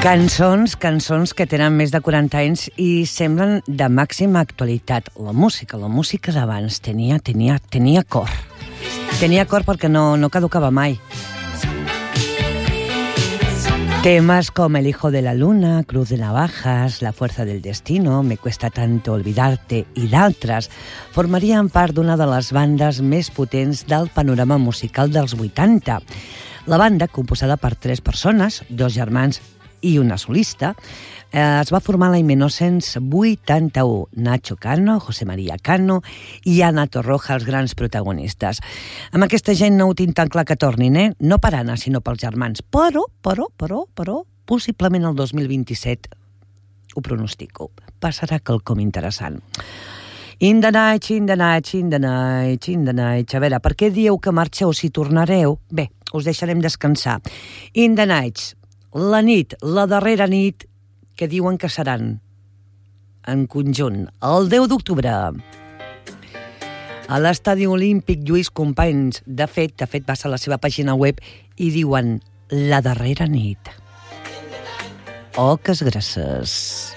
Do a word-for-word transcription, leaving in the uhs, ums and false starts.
Cançons, cançons que tenen més de quaranta anys i semblen de màxima actualitat. La música, la música d'abans tenia, tenia, tenia cor. Tenia cor perquè no, no caducava mai. Temes com El hijo de la luna, Cruz de navajas, La fuerza del destino, Me cuesta tanto olvidarte i d'altres formarien part d'una de les bandes més potents del panorama musical dels vuitanta. La banda, composada per tres persones, dos germans i una solista, eh, es va formar l'any mil nou-cents vuitanta-u. Nacho Cano, José María Cano i Ana Torroja, els grans protagonistes. Amb aquesta gent no ho tinc tan clar que tornin, eh? No per Anna, sinó pels germans. Però, però, però, però, possiblement el dos mil vint-i-set, ho pronostico, passarà quelcom interessant. In the night, in the night, in the night, in the night. A veure, per què dieu que marxeu si tornareu? Bé, us deixarem descansar. In the night, la nit, la darrera nit, que diuen que seran en conjunt el deu d'octubre a l'Estadi Olímpic Lluís Companys. De fet, de fet, vas a la seva pàgina web i diuen la darrera nit. Oh, que grasses.